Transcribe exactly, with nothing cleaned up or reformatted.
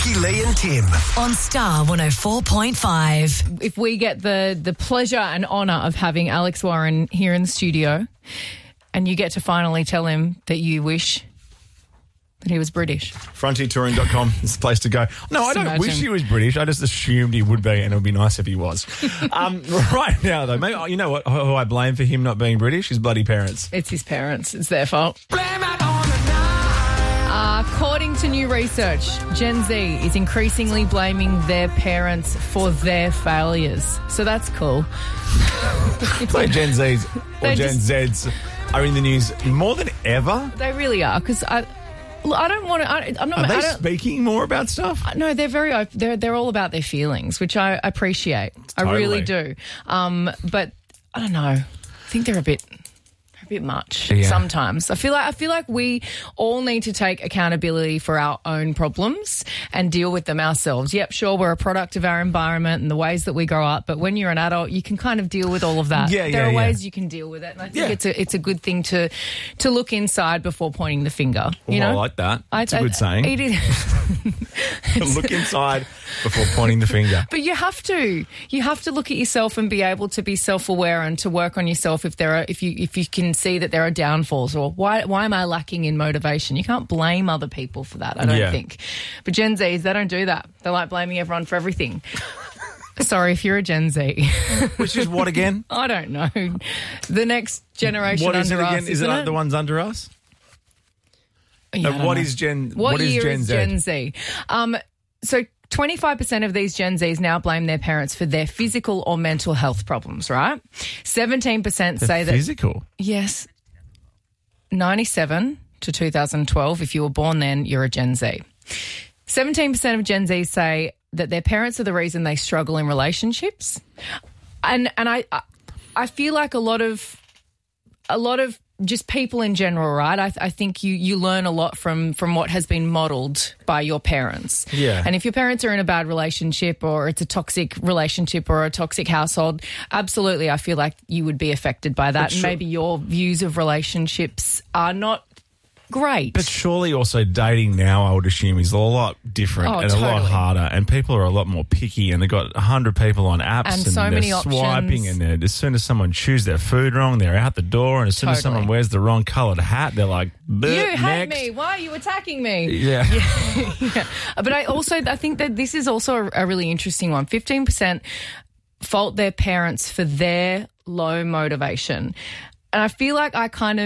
Ricky, Lee and Tim. On Star one oh four point five. If we get the, the pleasure and honour of having Alex Warren here in the studio and you get to finally tell him that you wish that he was British. frontier touring dot com is the place to go. No, I don't imagine. wish he was British. I just assumed he would be, and it would be nice if he was. um, right now, though, maybe, you know what? Who I blame for him not being British? His bloody parents. It's his parents. It's their fault. Uh, according to new research, Gen Z is increasingly blaming their parents for their failures. So that's cool. So Gen Zs or They're Gen just- Zs are in the news more than ever. They really are, because I... Look, I don't want to. I, I'm not. Are they I don't, speaking more about stuff? No, they're very. op- They're they're all about their feelings, which I appreciate. I Totally. really do. Um, but I don't know. I think they're a bit. A bit much Yeah. sometimes. I feel like I feel like we all need to take accountability for our own problems and deal with them ourselves. Yep, sure, we're a product of our environment and the ways that we grow up, but when you're an adult, you can kind of deal with all of that. Yeah, there yeah, are yeah. ways you can deal with it, and I think Yeah. it's a it's a good thing to to look inside before pointing the finger. You Oh, I know, like that. I- It's a I- good saying. It is. Look inside before pointing the finger. But you have to. You have to look at yourself and be able to be self-aware and to work on yourself if there are if you if you can see that there are downfalls or why why am I lacking in motivation? You can't blame other people for that, I don't Yeah. think. But Gen Zs, they don't do that. They like blaming everyone for everything. Sorry if you're a Gen Z. Which is what again? I don't know. The next generation What is it under again? us, Is it isn't like it? the ones under us? Yeah, I Uh, don't what know. is Gen? What, what is year Gen is Z? Gen Z? Um, so twenty-five percent of these Gen Zs now blame their parents for their physical or mental health problems, right? seventeen percent say that... Physical. Yes. ninety-seven to two thousand twelve, if you were born then, you're a Gen Z. seventeen percent of Gen Z say that their parents are the reason they struggle in relationships. And and I I- I feel like a lot of a lot of just people in general, right? I, I think you you learn a lot from from what has been modelled by your parents. Yeah. And if your parents are in a bad relationship or it's a toxic relationship or a toxic household, absolutely, I feel like you would be affected by that. But And sure- maybe your views of relationships are not great. But surely also dating now, I would assume, is a lot different Oh, and a lot totally. harder. And people are a lot more picky and they've got one hundred people on apps And and, so they're many swiping. options. And they're, as soon as someone chews their food wrong, they're out the door. And as soon as Totally. someone wears the wrong coloured hat, they're like, you hate next. me. Why are you attacking me? Yeah. Yeah. But I also I think that this is also a, a really interesting one. fifteen percent fault their parents for their low motivation. And I feel like I kind of